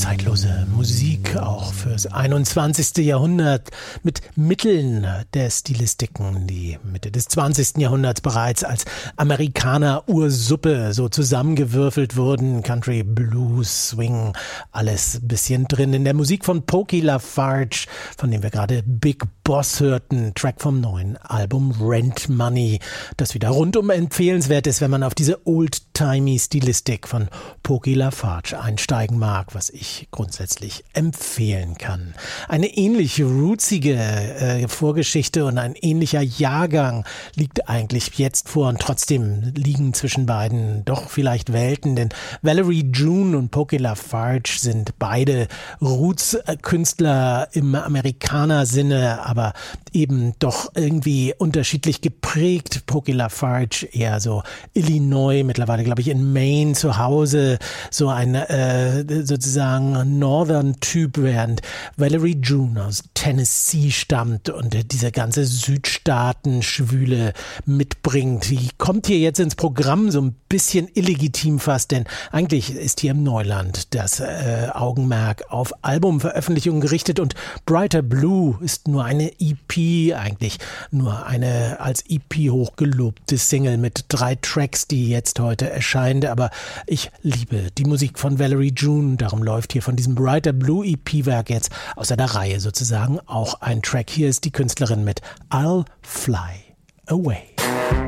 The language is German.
zeitlose Musik, auch fürs 21. Jahrhundert, mit Mitteln der Stilistiken, die Mitte des 20. Jahrhunderts bereits als Amerikaner-Ursuppe so zusammengewürfelt wurden. Country, Blues, Swing, alles ein bisschen drin. In der Musik von Pokey LaFarge, von dem wir gerade Big Boss hörten, Track vom neuen Album Rent Money, das wieder rundum empfehlenswert ist, wenn man auf diese old-timey Stilistik von Pokey LaFarge einsteigen mag, was ich grundsätzlich empfehlen kann. Eine ähnlich rootsige Vorgeschichte und ein ähnlicher Jahrgang liegt eigentlich jetzt vor, und trotzdem liegen zwischen beiden doch vielleicht Welten, denn Valerie June und Pokey LaFarge sind beide Roots-Künstler im Amerikaner-Sinne, aber eben doch irgendwie unterschiedlich geprägt. Pokey LaFarge eher so Illinois, mittlerweile glaube ich in Maine zu Hause, so ein sozusagen Northern-Typ, während Valerie June aus Tennessee stammt und diese ganze Südstaaten-Schwüle mitbringt. Die kommt hier jetzt ins Programm, so ein bisschen illegitim fast, denn eigentlich ist hier im Neuland das Augenmerk auf Albumveröffentlichungen gerichtet, und Brighter Blue ist nur eine EP, eigentlich nur eine als EP hochgelobte Single mit 3 Tracks, die jetzt heute erscheint, aber ich liebe die Musik von Valerie June, darum läuft hier von diesem Brighter Blue EP-Werk jetzt außer der Reihe sozusagen auch ein Track. Hier ist die Künstlerin mit I'll Fly Away.